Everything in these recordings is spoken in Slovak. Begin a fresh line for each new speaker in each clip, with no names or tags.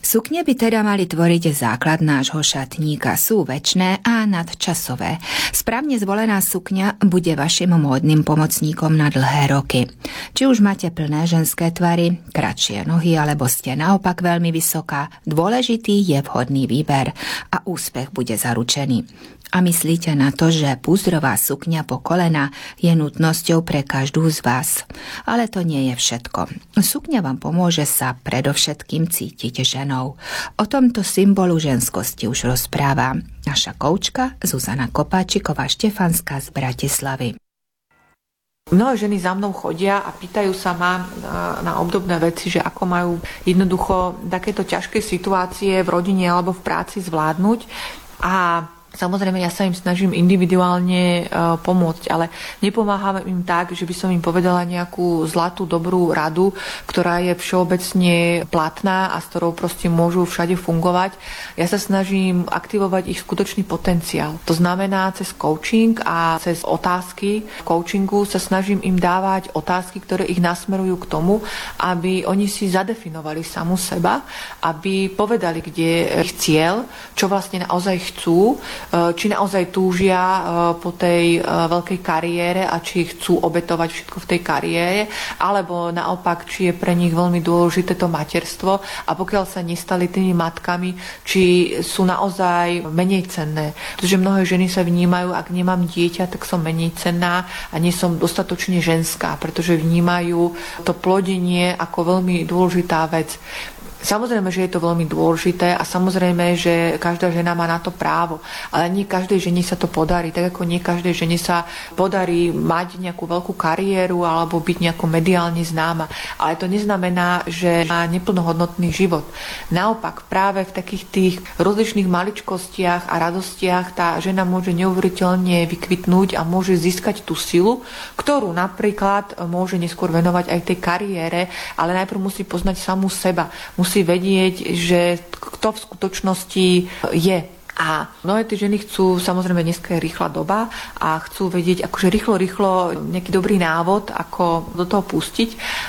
Sukne by teda mali tvoriť základ nášho šatníka, sú večné a nadčasové. Správne zvolená sukňa bude vašim módnym pomocníkom na dlhé roky. Či už máte plné ženské tvary, kratšie nohy, alebo ste naopak veľmi vysoká, dôležitý je vhodný výber a úspech bude zaručený. A myslíte na to, že púzdrová sukňa po kolena je nutnosťou pre každú z vás. Ale to nie je všetko. Sukňa vám pomôže sa predovšetkým cítiť ženou. O tomto symbolu ženskosti už rozpráva naša koučka Zuzana Kopáčiková-Štefanská z Bratislavy.
Mnohé ženy za mnou chodia a pýtajú sa ma na obdobné veci, že ako majú jednoducho takéto ťažké situácie v rodine alebo v práci zvládnuť. A samozrejme, ja sa im snažím individuálne pomôcť, ale nepomáham im tak, že by som im povedala nejakú zlatú, dobrú radu, ktorá je všeobecne platná a s ktorou proste môžu všade fungovať. Ja sa snažím aktivovať ich skutočný potenciál. To znamená, cez coaching a cez otázky v coachingu sa snažím im dávať otázky, ktoré ich nasmerujú k tomu, aby oni si zadefinovali samu seba, aby povedali, kde je ich cieľ, čo vlastne naozaj chcú, či naozaj túžia po tej veľkej kariére a či chcú obetovať všetko v tej kariére, alebo naopak, či je pre nich veľmi dôležité to materstvo a pokiaľ sa nestali tými matkami, či sú naozaj menej cenné. Pretože mnohé ženy sa vnímajú, ak nemám dieťa, tak som menej cenná a nie som dostatočne ženská, pretože vnímajú to plodenie ako veľmi dôležitá vec. Samozrejme, že je to veľmi dôležité a samozrejme, že každá žena má na to právo. Ale nie každej žene sa to podarí. Tak ako nie každej žene sa podarí mať nejakú veľkú kariéru alebo byť nejako mediálne známa. Ale to neznamená, že má neplnohodnotný život. Naopak, práve v takých tých rozličných maličkostiach a radostiach tá žena môže neuveriteľne vykvitnúť a môže získať tú silu, ktorú napríklad môže neskôr venovať aj tej kariére, ale najprv musí poznať samú seba. Musí vedieť, že kto v skutočnosti je. A mnohé tie ženy chcú, samozrejme dneska je rýchla doba a chcú vedieť akože rýchlo nejaký dobrý návod, ako do toho pustiť.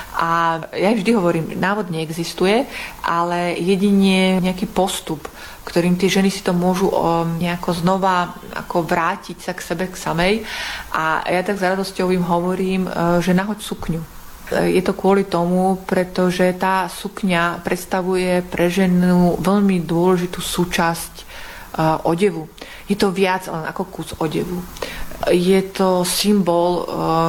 A ja vždy hovorím, návod neexistuje, ale jedine nejaký postup, ktorým tie ženy si to môžu nejako znova ako vrátiť sa k sebe, k samej. A ja tak s radosťou im hovorím, že nahoď sukňu. Je to kvôli tomu, pretože tá sukňa predstavuje pre ženu veľmi dôležitú súčasť odevu. Je to viac len ako kus odevu. Je to symbol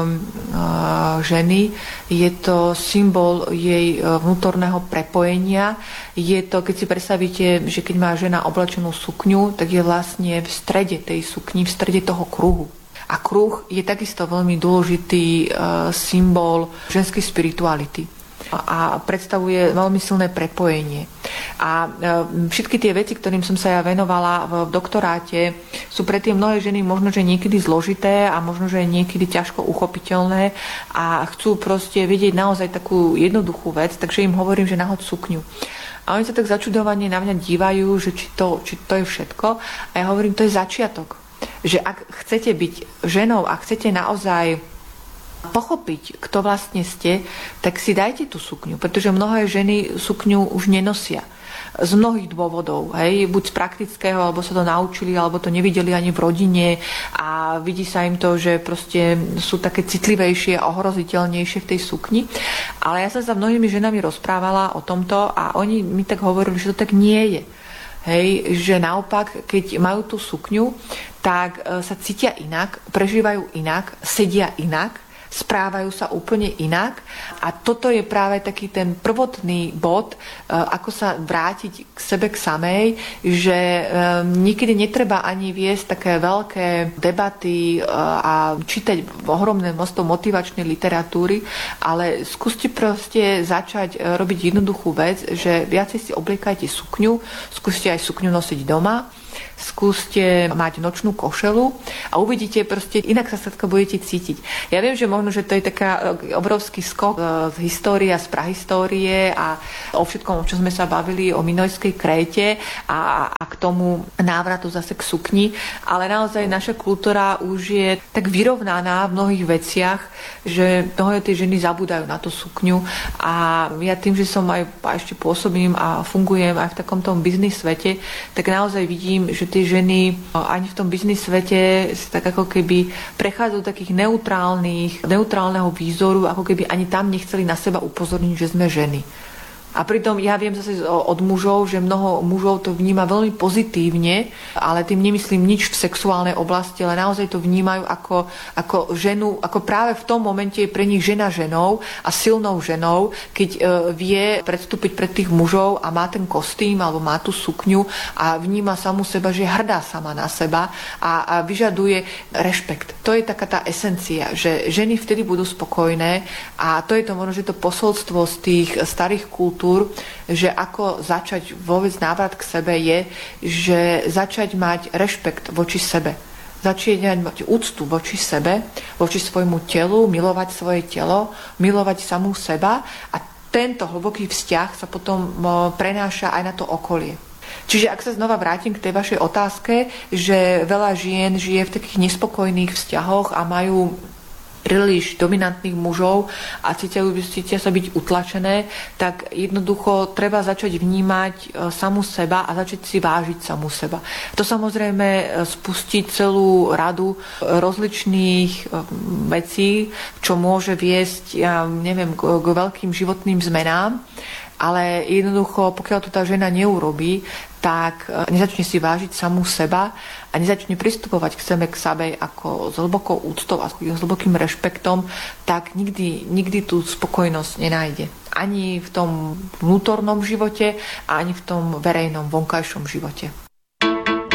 ženy, je to symbol jej vnútorného prepojenia. Je to, keď si predstavíte, že keď má žena oblečenú sukňu, tak je vlastne v strede tej sukni, v strede toho kruhu. A kruh je takisto veľmi dôležitý symbol ženskej spirituality a predstavuje veľmi silné prepojenie. A všetky tie veci, ktorým som sa ja venovala v doktoráte, sú pre tie mnohé ženy možno, že niekedy zložité a možno, že niekedy ťažko uchopiteľné a chcú proste vidieť naozaj takú jednoduchú vec, takže im hovorím, že nahoď sukňu. A oni sa tak začudovane na mňa dívajú, že či to je všetko. A ja hovorím, to je začiatok. Že ak chcete byť ženou a chcete naozaj pochopiť, kto vlastne ste, tak si dajte tú sukňu, pretože mnohé ženy sukňu už nenosia. Z mnohých dôvodov, hej, buď z praktického, alebo sa to naučili, alebo to nevideli ani v rodine a vidí sa im to, že proste sú také citlivejšie a ohroziteľnejšie v tej sukni. Ale ja som sa mnohými ženami rozprávala o tomto a oni mi tak hovorili, že to tak nie je. Hej, že naopak, keď majú tú sukňu, tak sa cítia inak, prežívajú inak, sedia inak, správajú sa úplne inak a toto je práve taký ten prvotný bod, ako sa vrátiť k sebe, k samej, že niekedy netreba ani viesť také veľké debaty a čítať ohromné množstvo motivačnej literatúry, ale skúste proste začať robiť jednoduchú vec, že viacej si obliekajte sukňu, skúste aj sukňu nosiť doma skúste mať nočnú košelu a uvidíte proste, inak sa budete cítiť. Ja viem, že možno, že to je taká obrovský skok z histórie a z prahistórie a o všetkom, o čom sme sa bavili, o Minojskej Kréte a k tomu návratu zase k sukni, ale naozaj naša kultúra už je tak vyrovnaná v mnohých veciach, že mnohé tie ženy zabúdajú na tú sukňu a ja tým, že som aj ešte pôsobím a fungujem aj v takomto biznis svete, tak naozaj vidím, že tie ženy ani v tom biznis svete tak ako keby prechádzajú takých neutrálneho výzoru, ako keby ani tam nechceli na seba upozorniť, že sme ženy. A pritom ja viem zase od mužov, že mnoho mužov to vníma veľmi pozitívne, ale tým nemyslím nič v sexuálnej oblasti, ale naozaj to vnímajú ako ženu, ako práve v tom momente je pre nich žena ženou a silnou ženou, keď vie predstúpiť pred tých mužov a má ten kostým alebo má tú sukňu a vníma samú seba, že je hrdá sama na seba a vyžaduje rešpekt. To je taká tá esencia, že ženy vtedy budú spokojné a to je to možno, že to posolstvo z tých starých kultúr, že ako začať vôbec návrat k sebe je, že začať mať rešpekt voči sebe. Začať mať úctu voči sebe, voči svojmu telu, milovať svoje telo, milovať samú seba a tento hlboký vzťah sa potom prenáša aj na to okolie. Čiže ak sa znova vrátim k tej vašej otázke, že veľa žien žije v takých nespokojných vzťahoch a majú príliš dominantných mužov a cítia sa byť utlačené, tak jednoducho treba začať vnímať samú seba a začať si vážiť samú seba. To samozrejme spustí celú radu rozličných vecí, čo môže viesť, k veľkým životným zmenám, ale jednoducho, pokiaľ to tá žena neurobí, tak nezačne si vážiť samú seba a nezačne pristupovať k sebe ako s hlbokou úctou a s hlbokým rešpektom, tak nikdy tú spokojnosť nenájde. Ani v tom vnútornom živote, ani v tom verejnom vonkajšom živote.